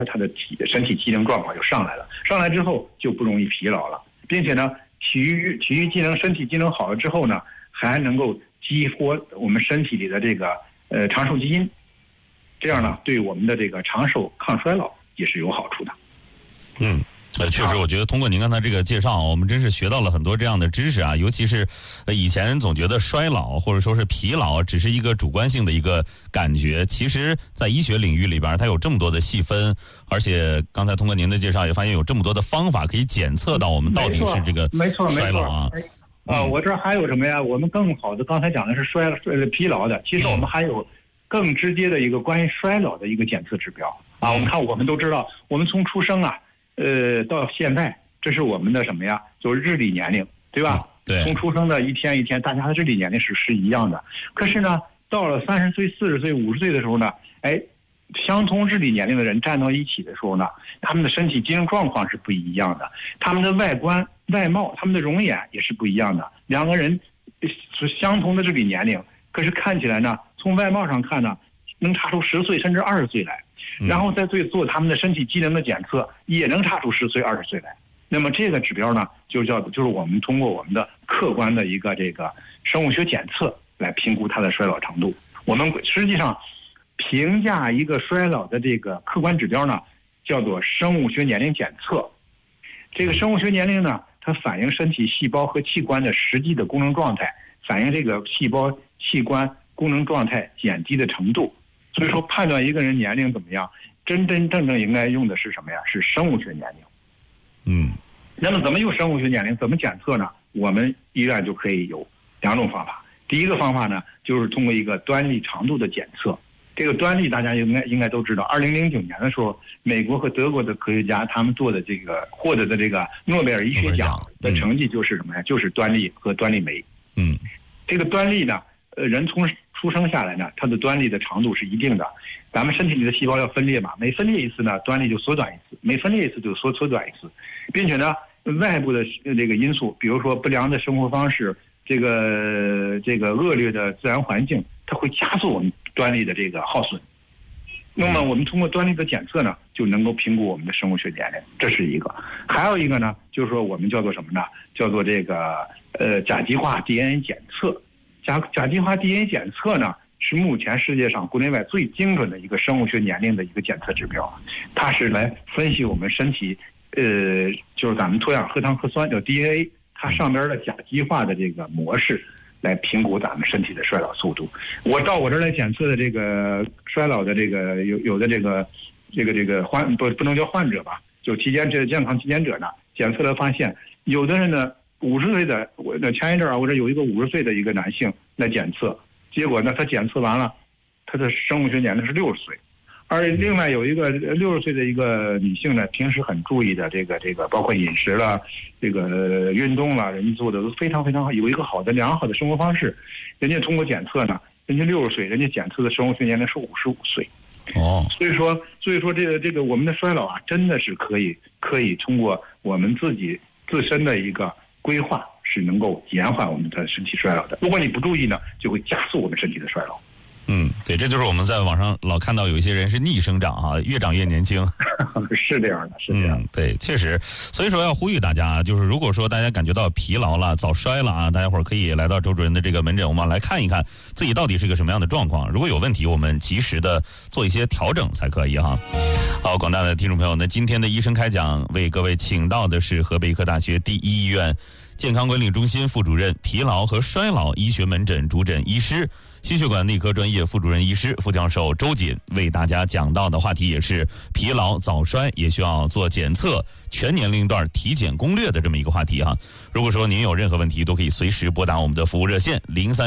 他的身体机能状况就上来了，上来之后就不容易疲劳了，并且呢，体育机能、身体机能好了之后呢，还能够激活我们身体里的这个长寿基因，这样呢，对我们的这个长寿、抗衰老也是有好处的。 确实，我觉得通过您刚才这个介绍，我们真是学到了很多这样的知识啊。尤其是以前总觉得衰老或者说是疲劳只是一个主观性的一个感觉，其实在医学领域里边它有这么多的细分，而且刚才通过您的介绍也发现有这么多的方法可以检测到我们到底是这个衰老啊。 我这还有什么呀？我们更好的，刚才讲的是疲劳的，其实我们还有更直接的一个关于衰老的一个检测指标啊。我们看，我们都知道，我们从出生啊。到现在，这是我们的什么呀？就是日历年龄，对吧？ 对。 从出生的一天一天，大家的日历年龄是一样的。可是呢，到了30岁、40岁、50岁的时候呢，相同日历年龄的人站到一起的时候呢，他们的身体机能状况是不一样的，他们的外观、外貌、他们的容颜也是不一样的。两个人是相同的日历年龄，可是看起来呢，从外貌上看呢，能差出10岁甚至20岁来。然后再做他们的身体机能的检测，也能查出10岁、20岁来。那么这个指标呢，就是我们通过我们的客观的一个这个生物学检测来评估它的衰老程度。我们实际上评价一个衰老的这个客观指标呢，叫做生物学年龄检测。这个生物学年龄呢，它反映身体细胞和器官的实际的功能状态，反映这个细胞、器官功能状态减低的程度。所以说，判断一个人年龄怎么样，真真正正应该用的是什么呀？是生物学年龄。那么怎么用生物学年龄？怎么检测呢？我们医院就可以有2种方法。第一个方法呢，就是通过一个端粒长度的检测。这个端粒大家应该都知道，2009年的时候，美国和德国的科学家他们做的这个获得的这个诺贝尔医学奖的成绩就是什么呀？就是端粒和端粒酶。这个端粒呢，人从出生下来呢，它的端粒的长度是一定的。咱们身体里的细胞要分裂嘛，每分裂一次呢，端粒就缩短一次；每分裂一次就缩短一次，并且呢，外部的这个因素，比如说不良的生活方式，这个恶劣的自然环境，它会加速我们端粒的这个耗损。那么我们通过端粒的检测呢，就能够评估我们的生物学年龄，这是一个。还有一个呢，就是说我们叫做什么呢？叫做这个甲基化 DNA 检测。甲基化 DNA 检测呢，是目前世界上国内外最精准的一个生物学年龄的一个检测指标。它是来分析我们身体，就是咱们脱氧核糖核酸叫 DNA， 它上边的甲基化的这个模式，来评估咱们身体的衰老速度。我到我这儿来检测的这个衰老的这个有的这个不能叫患者吧，就健康体检者呢，检测了发现，有的人呢。50岁的，前一阵我这有一个50岁的一个男性来检测，结果呢，他检测完了，他的生物学年龄是60岁，而另外有一个60岁的一个女性呢，平时很注意的这个包括饮食了，这个运动了，人家做的都非常非常好，有一个良好的生活方式，人家通过检测呢，人家60岁，人家检测的生物学年龄是55岁。所以说这个我们的衰老啊，真的是可以通过我们自身的一个规划是能够延缓我们的身体衰老的。如果你不注意呢，就会加速我们身体的衰老。 对，这就是我们在网上老看到有一些人是逆生长啊，越长越年轻。 是这样的，是这样的。 对，确实。所以说要呼吁大家，就是如果说大家感觉到疲劳了、早衰了啊，大家伙儿可以来到周主任的这个门诊，我们来看一看自己到底是个什么样的状况。如果有问题，我们及时的做一些调整才可以哈。好，广大的听众朋友，那今天的医生开讲为各位请到的是河北医科大学第一医院健康管理中心副主任、疲劳和衰老医学门诊主诊医师、心血管内科专业副主任医师、副教授周瑾，为大家讲到的话题也是疲劳早衰也需要做检测、全年龄段体检攻略的这么一个话题哈。如果说您有任何问题，都可以随时拨打我们的服务热线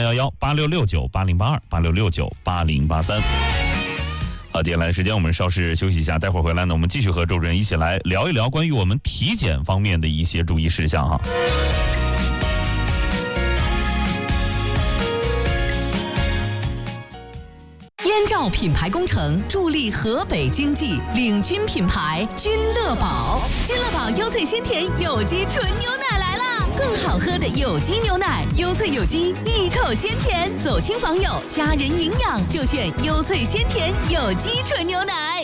03118669808286698083。好，接下来的时间我们稍事休息一下，待会儿回来呢，我们继续和周主任一起来聊一聊关于我们体检方面的一些注意事项哈。 燕赵品牌工程助力河北经济，领军品牌君乐宝。君乐宝优萃鲜甜有机纯牛奶来啦！更好喝的有机牛奶，优萃有机，一口鲜甜，走亲访友，家人营养就选优萃鲜甜有机纯牛奶。